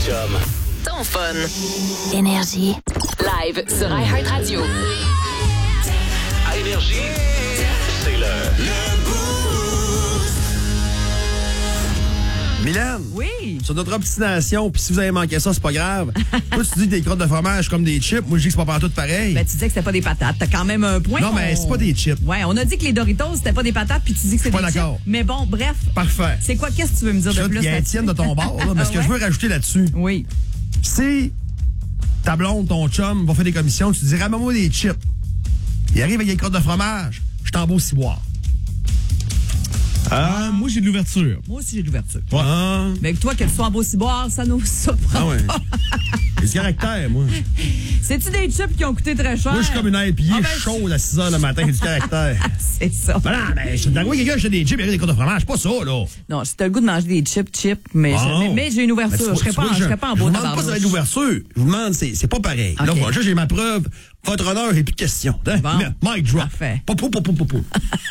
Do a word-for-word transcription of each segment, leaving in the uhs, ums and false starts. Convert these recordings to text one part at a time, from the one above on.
chum. Ton fun. Énergie. Live sur iHeartRadio. À Énergie, c'est le... Mylène, Oui. sur notre obstination, puis si vous avez manqué ça, c'est pas grave. Toi, tu dis que des crottes de fromage comme des chips. Moi, je dis que c'est pas partout pareil. Ben, tu disais que c'était pas des patates. T'as quand même un point. Non, mais c'est pas des chips. Ouais, on a dit que les Doritos, c'était pas des patates, puis tu dis que c'est Je des suis pas d'accord. chips. Mais bon, bref. Parfait. C'est quoi, qu'est-ce que tu veux me dire de Je plus? il y a là-dessus? Étienne de ton bord, là, mais ce que Ah je ouais? veux rajouter là-dessus, Oui. si ta blonde, ton chum, va faire des commissions, tu dis ramène-moi des chips. Il arrive avec des crottes de fromage, je t'en vais au ciboire. Ah, moi, j'ai de l'ouverture. Moi aussi, j'ai de l'ouverture. Ouais. Ah, Mais toi, qu'elle soit en beau ciboire, ça nous surprend. ah ouais. pas. J'ai du caractère, moi. C'est-tu des chips qui ont coûté très cher? Moi, je suis comme une I P A Ah ben, chaude à six heures le matin, j'ai du caractère. C'est ça. Ben non, ben, je suis d'accord, quelqu'un qui achète des chips, il y a des crottes de fromage, pas ça, là. Non, si t'as le goût de manger des chips, chips, mais, Bon. je- mais, mais j'ai une Ben, tu ouverture. vois- je serais tu pas, vois en- que je serais pas en Je beau vous demande pas tabarnouche. si c'est l'ouverture. Je vous demande, c'est, c'est pas pareil. OK. Là, moi, j'ai ma preuve. Votre honneur, j'ai plus de questions. Hein? Bon. Mic drop. Parfait. Pou, pou, pou, pou, pou, pou.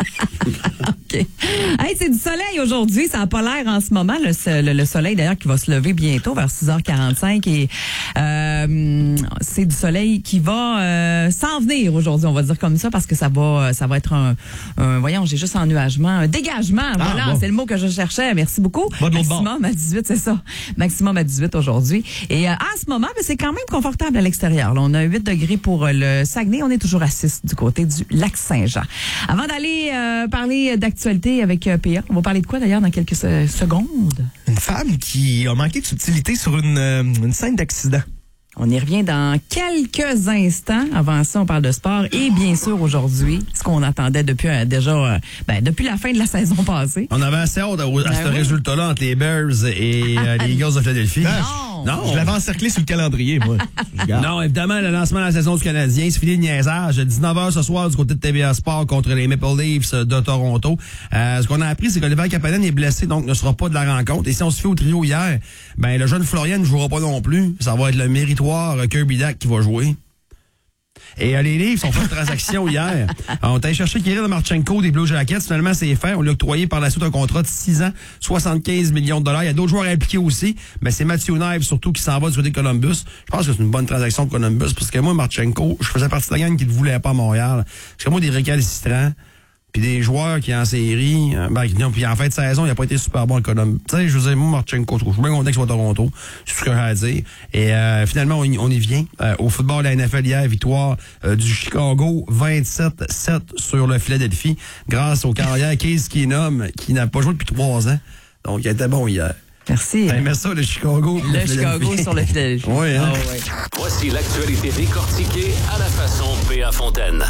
OK. Hey, c'est du soleil aujourd'hui. Ça n'a pas l'air en ce moment. Le, se- le, le soleil, d'ailleurs, qui va se lever bientôt vers six heures quarante-cinq. Et euh, c'est du soleil qui va euh, s'en venir aujourd'hui, on va dire comme ça, parce que ça va ça va être un, un voyons, j'ai juste ennuagement, un dégagement. Voilà, bon. c'est le mot que je cherchais. Merci beaucoup. Va de l'autre bord. Maximum à dix-huit, c'est ça. Maximum à dix-huit aujourd'hui. Et euh, en ce moment, ben, c'est quand même confortable à l'extérieur. Là, on a huit degrés pour euh, le Saguenay. On est toujours à six du côté du lac Saint-Jean. Avant d'aller euh, parler d'actualité avec euh, P A, on va parler de quoi d'ailleurs dans quelques se- secondes? Une femme qui a manqué de subtilité sur une, euh, une scène d'accident. On y revient dans quelques instants. Avant ça, on parle de sport. Et bien sûr, aujourd'hui, ce qu'on attendait depuis euh, déjà euh, ben, depuis la fin de la saison passée. On avait assez hâte à, à Ben ce oui. résultat-là entre les Bears et euh, les Eagles de Philadelphie. Non. Non. Je l'avais encerclé sur le calendrier, moi. Regarde. Non, évidemment, le lancement de la saison du Canadien, c'est fini le niaisage. dix-neuf heures ce soir du côté de T V A Sport contre les Maple Leafs de Toronto. Euh, ce qu'on a appris, c'est qu'Oliver Kapanen est blessé, donc ne sera pas de la rencontre. Et si on se fait au trio hier, ben le jeune Florian ne jouera pas non plus. Ça va être le méritoire Kirby Dack qui va jouer. Et euh, les Leafs ont fait une transaction hier. On est allé chercher Kirill Marchenko des Blue Jackets. Finalement, c'est fait. On lui a octroyé par la suite un contrat de six ans, soixante-quinze millions de dollars. Il y a d'autres joueurs impliqués aussi, mais c'est Matthew Knives surtout qui s'en va du côté de Columbus. Je pense que c'est une bonne transaction pour Columbus parce que moi, Marchenko, je faisais partie de la gang qui ne voulait pas à Montréal. Parce que moi, des récalcitrants, puis des joueurs qui en série, euh, ben, non, puis en fin de saison, il n'a pas été super bon le Columbus. Tu sais, je veux dire, moi, Marchenko, je suis bien content qu'il soit à Toronto. C'est tout ce que j'ai à dire. Et euh, finalement, on y, on y vient. Euh, au football de la N F L hier, victoire euh, du Chicago, vingt-sept sept sur le Philadelphie, grâce au carrière Case Keenum, qui n'a pas joué depuis trois ans. Donc, il était bon hier. Merci. T'as aimé ça, le Chicago? Le Chicago sur le Philadelphie. Oui, hein? Ah ouais. Voici l'actualité décortiquée à la façon P A Fontaine.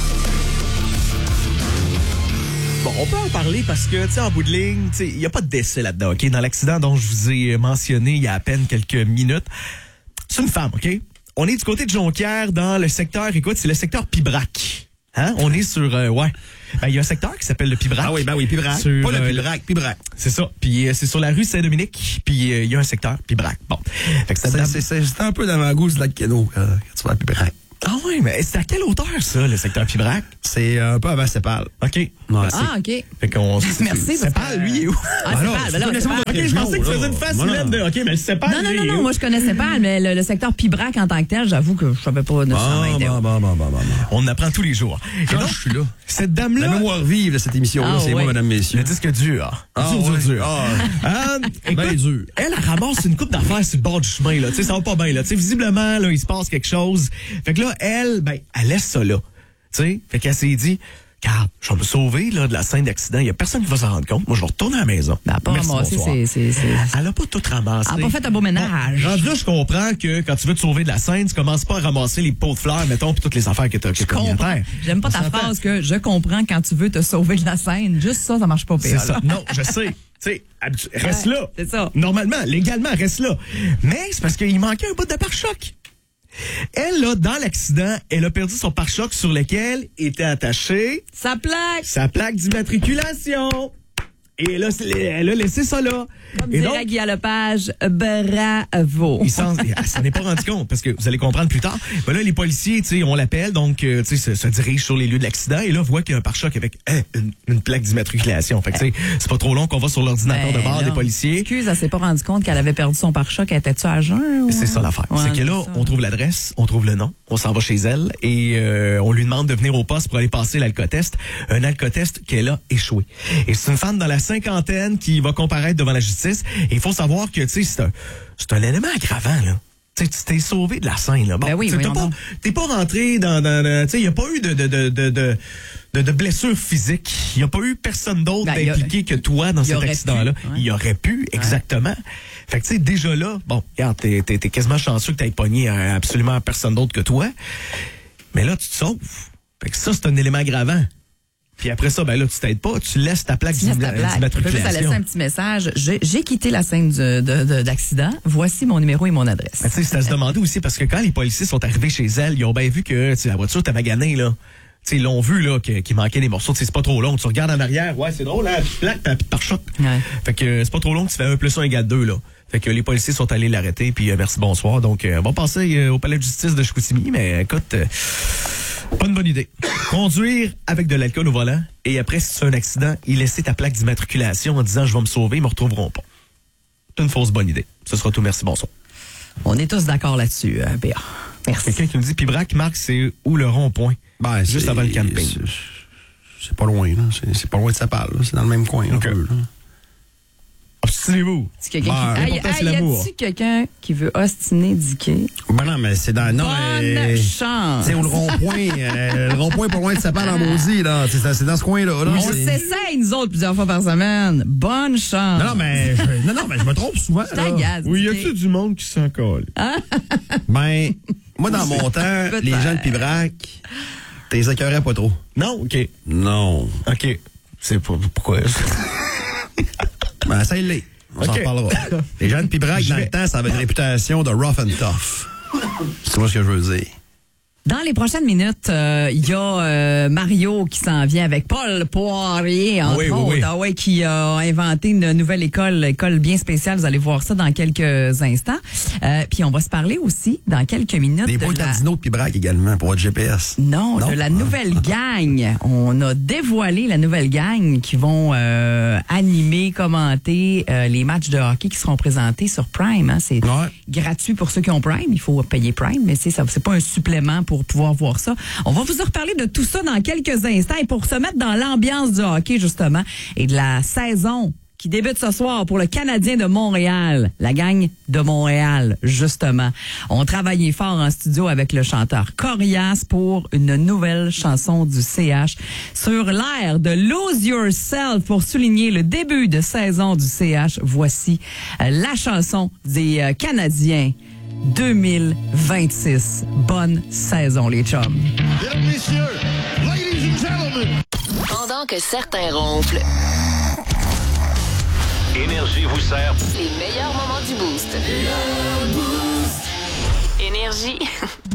Bon, on peut en parler parce que, tu sais, en bout de ligne, tu sais, il n'y a pas de décès là-dedans, OK? Dans l'accident dont je vous ai mentionné il y a à peine quelques minutes, c'est une femme, OK? On est du côté de Jonquière dans le secteur, écoute, c'est le secteur Pibrac. Hein? On est sur, euh, ouais. Ben, il y a un secteur qui s'appelle le Pibrac. Ah oui, ben oui, Pibrac. Sur, Pas le euh, Pibrac, Pibrac. C'est ça. Puis euh, c'est sur la rue Saint-Dominique, puis euh, il y a un secteur Pibrac. Bon. Fait que C'est, ça c'est, c'est, c'est un peu dans ma gousse de la Keno quand, quand tu vas à Pibrac. Ah oui, mais c'est à quelle hauteur, ça, le secteur Pibrac? C'est un peu avant Cépal. OK. Ouais. Ah, OK. Fait qu'on... Merci. parce Cépal, que- lui, il est où? Ah, Ben c'est là, pas, tu ben là, connais c'est ça, pas- moi, OK, je pensais que tu faisais une Voilà. facilette de... OK, mais le Cépal, Non, non, lui, non, il est non, où? moi je connaissais pas, mais le, le secteur Pibrac en tant que tel, j'avoue que je savais pas nécessairement. Bon, était où. bon, bon, bon, bon, bon. On en apprend tous les jours. Et Quand donc, je suis là. cette La dame-là... mémoire vive de cette émission-là, Ah, c'est ouais. moi, mesdames, messieurs. Le disque dur. Ah, dur, dur, ouais. dur. Ah. Euh, écoute, Ben dur. Elle, elle ramasse une coupe d'affaires sur le bord du chemin, là. Tu sais, ça va pas bien, là. Tu sais, visiblement, là, il se passe quelque chose. Fait que là, elle, ben, elle laisse ça là. Tu sais, fait qu'elle s'est dit, regarde, je vais me sauver, là, de la scène d'accident. Il y a personne qui va s'en rendre compte. Moi, je vais retourner à la maison. Ben, pas Merci, ramassé, bonsoir. c'est, c'est, c'est... Elle a pas tout ramassé. Elle a pas fait un beau ménage. Bon, rendu là, je comprends que quand tu veux te sauver de la scène, tu commences pas à ramasser les pots de fleurs, mettons, puis toutes les affaires que t'as que Je t'as mis à comprends. terre. J'aime pas On ta s'entend. phrase que je comprends quand tu veux te sauver de la scène. Juste ça, ça marche pas, P A. C'est ça. Non, je sais. Tu sais, habitu- reste Ouais, là. c'est ça. Normalement, légalement, reste là. Mais c'est parce qu'il manquait un bout de pare-choc. Elle, là, dans l'accident, elle a perdu son pare-choc sur lequel était attaché Ça plaque. sa plaque d'immatriculation. Et là, elle a laissé ça là. Comme et dirait donc, Guy Lepage, bravo. il s'en ah, ça n'est pas rendu compte parce que vous allez comprendre plus tard. Ben là, les policiers, tu sais, on l'appelle, donc, euh, tu sais, se, se dirigent sur les lieux de l'accident et là, voit qu'il y a un pare-choc avec hein, une, une plaque d'immatriculation. Fait que, tu sais, c'est pas trop long qu'on va sur l'ordinateur Ben, de bord là, des policiers. Excuse, elle s'est pas rendue compte qu'elle avait perdu son pare-choc. Elle était-tu à jeun? Ou... C'est ça l'affaire. Ouais, c'est que là, c'est ça. on trouve l'adresse, on trouve le nom, on s'en va chez elle et euh, on lui demande de venir au poste pour aller passer l'alcotest. Un alcotest qu'elle a échoué. Et c'est une femme dans la cinquantaine qui va comparaître devant la justice. Et il faut savoir que, tu sais, c'est un, c'est un élément aggravant, là. Tu sais, tu t'es sauvé de la scène, là. Bon, Ben oui, t'sais, t'as voyons pas, donc. t'es pas rentré dans, dans, dans tu sais, il y a pas eu de, de, de, de, de De, de blessures physiques. Il n'y a pas eu personne d'autre Ben, impliqué que toi dans il cet aurait accident-là. pu, ouais. Il aurait pu, exactement. Fait que, tu sais, déjà là, bon, regarde, t'es, t'es, t'es quasiment chanceux que t'aies pogné à absolument personne d'autre que toi. Mais là, tu te sauves. Fait que ça, c'est un élément aggravant. Puis après ça, ben là, tu t'aides pas, tu laisses ta plaque Tu laisses ta plaque. Tu peux juste laisser un petit message. J'ai, j'ai quitté la scène du- de, de- d'accident. Voici mon numéro et mon adresse. Ben, tu sais, c'est à se demander aussi, parce que quand les policiers sont arrivés chez elle, ils ont bien vu que, tu sais, la voiture t'a magané, là. Tu sais, ils l'ont vu, là, que- qu'il manquait des morceaux. Tu sais, c'est pas trop long. Tu regardes en arrière, ouais, c'est drôle, hein, puis plaque, puis par choc. Ouais. Fait que euh, c'est pas trop long que tu fais un plus un égale deux, là. Fait que les policiers sont allés l'arrêter, puis euh, merci, bonsoir. Donc, euh, on va passer euh, au palais de justice de Chicoutimi, mais écoute, euh, pas une bonne idée. Conduire avec de l'alcool au volant, et après, si tu as un accident, y laisser ta plaque d'immatriculation en disant « je vais me sauver, ils me retrouveront pas ». C'est une fausse bonne idée. Ce sera tout, merci, bonsoir. On est tous d'accord là-dessus, euh, Béa. Merci. Quelqu'un qui nous dit, Pibrac, Marc, c'est où le rond-point? Ben, Juste c'est- avant le camping. c'est- C'est pas loin, là. C'est, c'est pas loin de Sapal, là. C'est dans le même coin, un Ok. peu, là. Obstinez-vous. C'est quelqu'un Ben, qui... Hey, l'important, c'est hey, y l'amour. a-tu quelqu'un qui veut ostiner Dicky? Ben non, mais c'est dans... Non, Bonne euh, chance! c'est où le rond-point, euh, le rond-point pas loin de Sapal en maudit, là. C'est, dans- c'est dans ce coin-là, là. On C'est- s'essaye, nous autres, plusieurs fois par semaine. Bonne chance! Non, non, mais je, non, non, mais je me trompe souvent, là. T'agaces, Oui, y Dicky. a-tu du monde qui s'en colle? Ben, moi, dans mon temps, Peut-être. les gens de Pibrac, t'es écœurais pas trop. Non? OK. Non. OK. C'est pas... Pourquoi? Ben, ça l'est. On s'en Ok. reparlera. Les gens de Pibrac, Je dans vais- le temps, ça avait une réputation de rough and tough. C'est moi ce que je veux dire. Dans les prochaines minutes, euh, il y a euh, Mario qui s'en vient avec Paul Poirier, entre Oui, oui, autres, oui. ah ouais, qui a inventé une nouvelle école, école bien spéciale. Vous allez voir ça dans quelques instants. Euh, puis on va se parler aussi dans quelques minutes Des de points la... cardinaux de Pibrac également pour votre G P S. Non, Non? de la nouvelle gang. On a dévoilé la nouvelle gang qui vont euh, animer, commenter euh, les matchs de hockey qui seront présentés sur Prime. Hein. C'est Ouais. gratuit pour ceux qui ont Prime. Il faut payer Prime, mais c'est ça, c'est pas un supplément pour pouvoir voir ça. On va vous en reparler de tout ça dans quelques instants et pour se mettre dans l'ambiance du hockey justement et de la saison qui débute ce soir pour le Canadien de Montréal, la gang de Montréal, justement. On travaillait fort en studio avec le chanteur Corias pour une nouvelle chanson du C H sur l'air de Lose Yourself pour souligner le début de saison du C H. Voici euh, la chanson des euh, Canadiens deux mille vingt-six. Bonne saison, les chums. Mesdames, messieurs, ladies and gentlemen. Pendant que certains ronflent, Énergie vous sert. les meilleurs moments du Boost. Énergie.